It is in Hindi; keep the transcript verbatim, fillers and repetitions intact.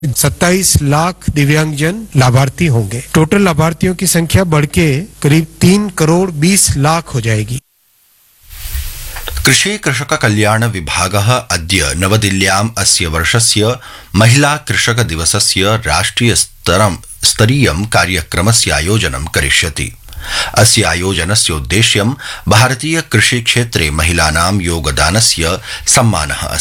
सत्ताईस लाख दिव्यांगजन लाभार्थी होंगे। टोटल लाभार्थियों की संख्या बढ़ के करीब तीन करोड़ बीस लाख हो जाएगी। कृषि कृषक कल्याण विभागः अद्य नवदिल्ल्याम् अस्य वर्षस्य महिला कृषक दिवसस्य राष्ट्रिय स्तरं स्तरीयं कार्यक्रमस्य आयोजनं करिष्यति। अस्य आयोजनस्य उद्देश्यं भारतीय कृषि क्षेत्रे महिलानां योगदानस्य सम्मानः अस्ति।